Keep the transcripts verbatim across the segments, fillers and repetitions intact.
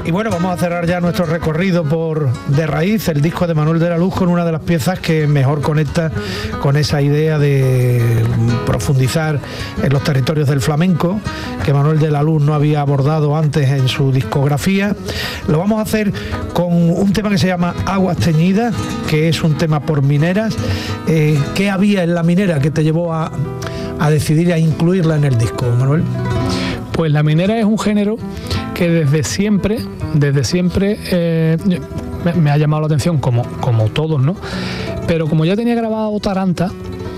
Y bueno, vamos a cerrar ya nuestro recorrido por De Raíz, el disco de Manuel de la Luz, con una de las piezas que mejor conecta con esa idea de profundizar en los territorios del flamenco, que Manuel de la Luz no había abordado antes en su discografía. Lo vamos a hacer con un tema que se llama Aguas Teñidas, que es un tema por mineras. Eh, ¿Qué había en la minera que te llevó a, a decidir a incluirla en el disco, Manuel? Pues la minera es un género que desde siempre, desde siempre eh, me, me ha llamado la atención, como, como todos, ¿no? Pero como ya tenía grabado Taranta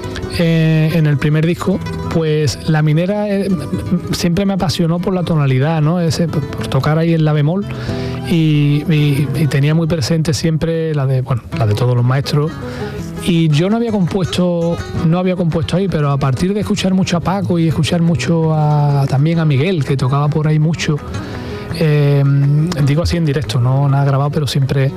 eh, en el primer disco, pues la minera eh, siempre me apasionó por la tonalidad, ¿no? Ese, por, por tocar ahí en la bemol, y, y, y tenía muy presente siempre la de, bueno, la de todos los maestros. Y yo no había compuesto, no había compuesto ahí, pero a partir de escuchar mucho a Paco y escuchar mucho a, también a Miguel, que tocaba por ahí mucho, eh, digo así en directo, no nada grabado, pero siempre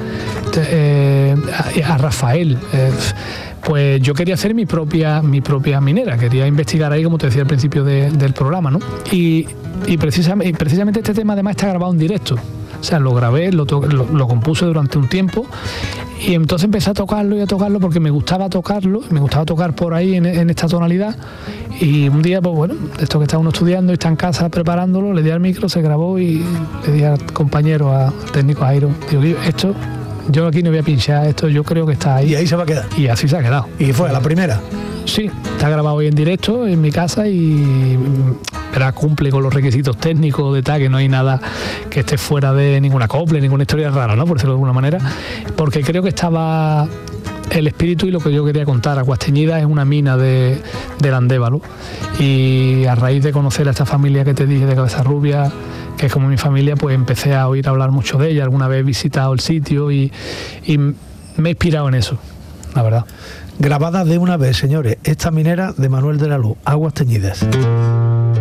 eh, a, a Rafael, eh, pues yo quería hacer mi propia, mi propia minera, quería investigar ahí, como te decía al principio de, del programa, ¿no? Y, y, precisamente, y precisamente este tema además está grabado en directo. O sea, lo grabé, lo, to- lo, lo compuse durante un tiempo, y entonces empecé a tocarlo y a tocarlo porque me gustaba tocarlo, me gustaba tocar por ahí en, en esta tonalidad. Y un día, pues bueno, esto que está uno estudiando y está en casa preparándolo, le di al micro, se grabó y le di al compañero, al técnico Jairo, digo, esto, yo aquí no voy a pinchar, esto yo creo que está ahí. Y ahí se va a quedar. Y así se ha quedado. ¿Y fue la primera? Sí, está grabado hoy en directo en mi casa y verá, cumple con los requisitos técnicos de tal, que no hay nada que esté fuera de ninguna acople, ninguna historia rara, ¿no? Por decirlo de alguna manera, porque creo que estaba el espíritu y lo que yo quería contar. Aguas Teñidas es una mina de, del Andévalo, y a raíz de conocer a esta familia que te dije de Cabeza Rubia, que es como mi familia, pues empecé a oír hablar mucho de ella. Alguna vez he visitado el sitio y, y me he inspirado en eso, la verdad. Grabada de una vez, señores, esta minera de Manuel de la Luz, Aguas Teñidas.